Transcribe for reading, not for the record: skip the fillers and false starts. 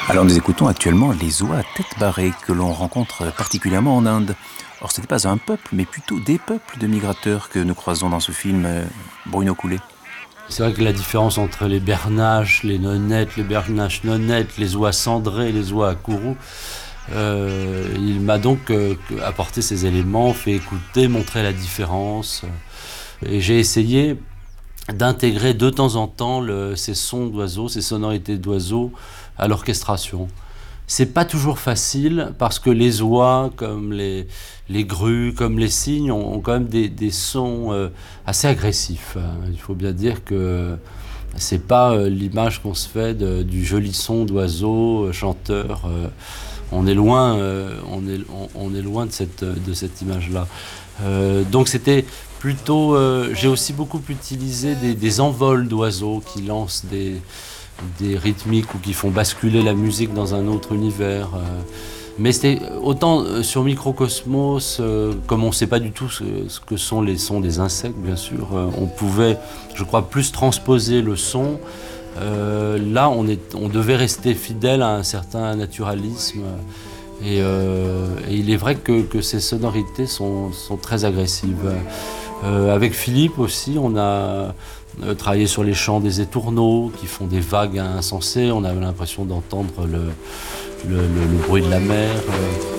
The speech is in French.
Alors nous écoutons actuellement les oies à tête barrée que l'on rencontre particulièrement en Inde. Or ce n'est pas un peuple, mais plutôt des peuples de migrateurs que nous croisons dans ce film Bruno Coulet. C'est vrai que la différence entre les bernaches, les nonnettes, les bernaches nonnettes, les oies cendrées, les oies à courroux, il m'a donc apporté ces éléments, fait écouter, montré la différence. Et j'ai essayé d'intégrer de temps en temps ces sons d'oiseaux, ces sonorités d'oiseaux à l'orchestration. C'est pas toujours facile parce que les oies, comme les grues, comme les cygnes, ont quand même des sons assez agressifs. Il faut bien dire que c'est pas l'image qu'on se fait du joli son d'oiseau chanteur. On est loin, on est loin de cette image-là. Donc c'était plutôt. J'ai aussi beaucoup utilisé des envols d'oiseaux qui lancent des rythmiques ou qui font basculer la musique dans un autre univers. Mais c'était autant sur Microcosmos, comme on ne sait pas du tout ce que sont les sons des insectes, bien sûr, on pouvait, je crois, plus transposer le son. Là, on devait rester fidèle à un certain naturalisme. Et il est vrai que ces sonorités sont très agressives. Avec Philippe aussi, on a travaillé sur les chants des étourneaux qui font des vagues insensées. On avait l'impression d'entendre le bruit de la mer.